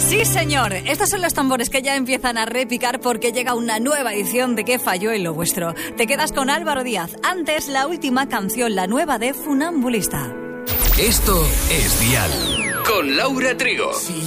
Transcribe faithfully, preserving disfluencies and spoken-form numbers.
Sí, señor. Estos son los tambores que ya empiezan a repicar porque llega una nueva edición de ¿Qué falló en lo vuestro? Te quedas con Álvaro Díaz. Antes, la última canción, la nueva de Funambulista. Esto es Dial con Laura Trigo. Si